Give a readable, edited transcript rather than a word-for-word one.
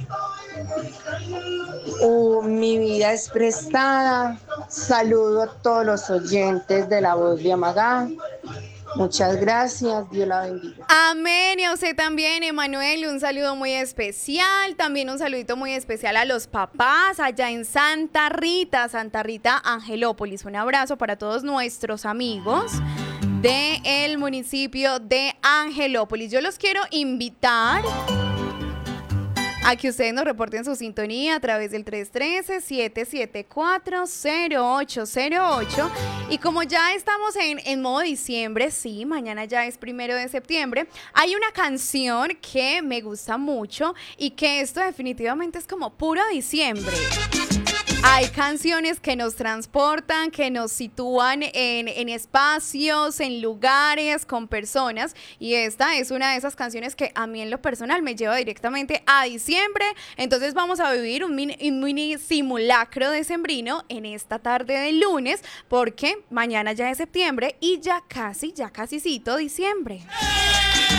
Mi vida es prestada. Saludo a todos los oyentes de La Voz de Amagá. Muchas gracias. Dios la bendiga. Amén, y a usted también, Emanuel, un saludo muy especial, también un saludito muy especial a los papás allá en Santa Rita, Angelópolis. Un abrazo para todos nuestros amigos del municipio de Angelópolis. Yo los quiero invitar a que ustedes nos reporten su sintonía a través del 313-774-0808. Y como ya estamos en modo diciembre, sí, mañana ya es 1 de septiembre, hay una canción que me gusta mucho y que esto definitivamente es como puro diciembre. Hay canciones que nos transportan, que nos sitúan en espacios, en lugares, con personas. Y esta es una de esas canciones que a mí en lo personal me lleva directamente a diciembre. Entonces vamos a vivir un mini simulacro decembrino en esta tarde de lunes, porque mañana ya es septiembre y ya casi cito diciembre.